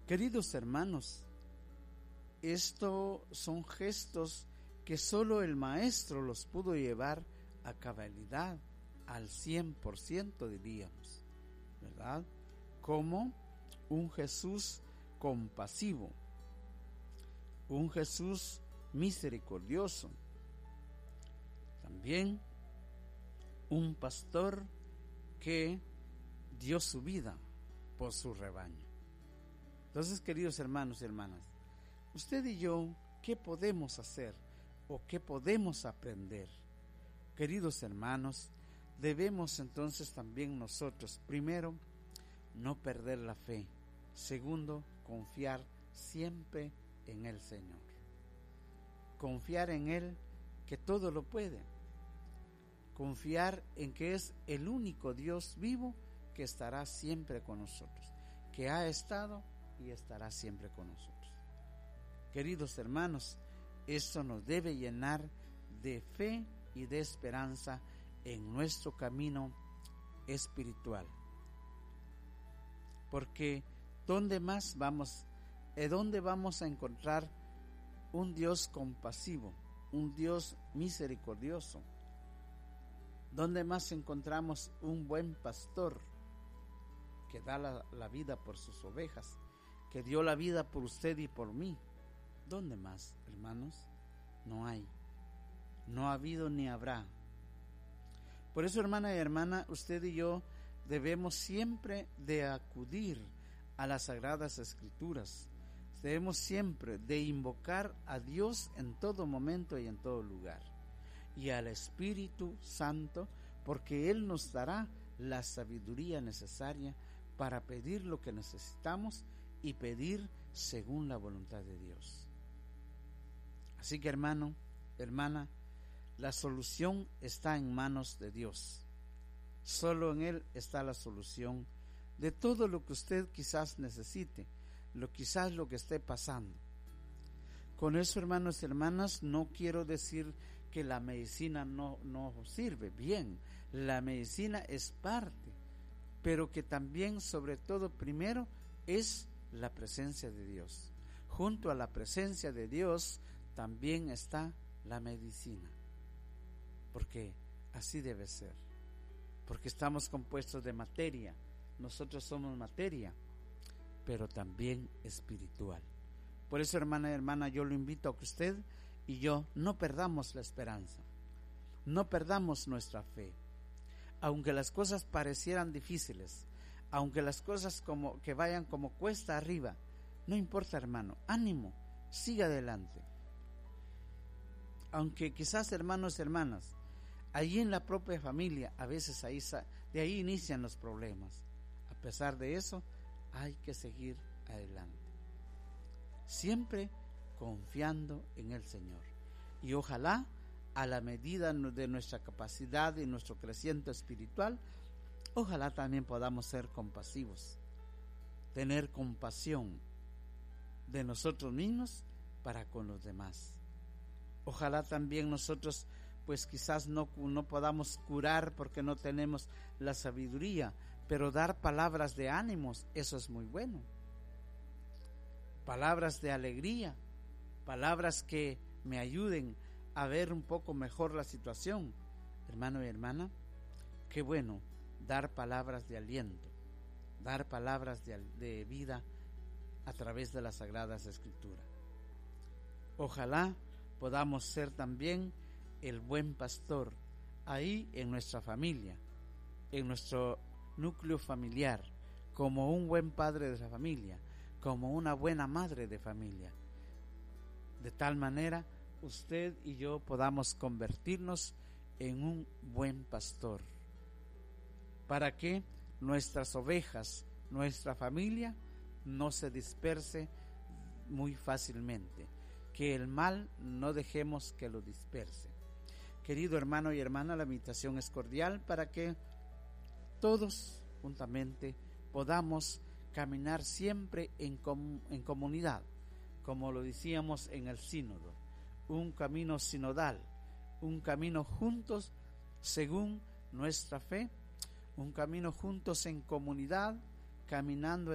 Queridos hermanos, estos son gestos que solo el Maestro los pudo llevar a cabalidad, al 100% diríamos, ¿verdad? Como un Jesús compasivo, un Jesús misericordioso, también un pastor que dio su vida por su rebaño. Entonces, queridos hermanos y hermanas, usted y yo, ¿qué podemos hacer o qué podemos aprender? Queridos hermanos, debemos entonces también nosotros, primero, no perder la fe. Segundo, confiar siempre en el Señor. Confiar en Él, que todo lo puede. Confiar en que es el único Dios vivo que estará siempre con nosotros, que ha estado y estará siempre con nosotros. Queridos hermanos, esto nos debe llenar de fe y de esperanza en nuestro camino espiritual. Porque ¿dónde vamos a encontrar un Dios compasivo, un Dios misericordioso? ¿Dónde más encontramos un buen pastor que da la vida por sus ovejas, que dio la vida por usted y por mí? ¿Dónde más, hermanos? No hay, no ha habido ni habrá. Por eso, hermana y hermana, usted y yo debemos siempre de acudir a las Sagradas Escrituras. Debemos siempre de invocar a Dios en todo momento y en todo lugar, y al Espíritu Santo, porque Él nos dará la sabiduría necesaria para pedir lo que necesitamos y pedir según la voluntad de Dios. Así que, hermano, hermana, la solución está en manos de Dios. Solo en Él está la solución de todo lo que usted quizás necesite, lo que esté pasando. Con eso, hermanos y hermanas, no quiero decir que la medicina no sirve. Bien, la medicina es parte, pero que también, sobre todo, primero es la presencia de Dios. Junto a la presencia de Dios también está la medicina, porque así debe ser, porque estamos compuestos de materia. Nosotros somos materia, pero también espiritual. Por eso, hermana y hermana, yo lo invito a que usted y yo no perdamos la esperanza, no perdamos nuestra fe. Aunque las cosas parecieran difíciles, aunque las cosas como que vayan como cuesta arriba, no importa, hermano, ánimo, siga adelante. Aunque quizás, hermanos y hermanas, allí en la propia familia, a veces de ahí inician los problemas. A pesar de eso, hay que seguir adelante, siempre confiando en el Señor. Y ojalá, a la medida de nuestra capacidad y nuestro crecimiento espiritual, ojalá también podamos ser compasivos, tener compasión de nosotros mismos para con los demás. Ojalá también nosotros, pues quizás no podamos curar porque no tenemos la sabiduría, pero dar palabras de ánimos, eso es muy bueno. Palabras de alegría, palabras que me ayuden a ver un poco mejor la situación. Hermano y hermana, qué bueno dar palabras de aliento, dar palabras de vida a través de las Sagradas Escrituras. Ojalá podamos ser también el buen pastor ahí en nuestra familia, en nuestro núcleo familiar, como un buen padre de la familia, como una buena madre de familia. De tal manera, usted y yo podamos convertirnos en un buen pastor, para que nuestras ovejas, nuestra familia, no se disperse muy fácilmente, que el mal no dejemos que lo disperse. Querido hermano y hermana, la invitación es cordial para que todos juntamente podamos caminar siempre en comunidad, como lo decíamos en el sínodo, un camino sinodal, un camino juntos según nuestra fe, un camino juntos en comunidad, caminando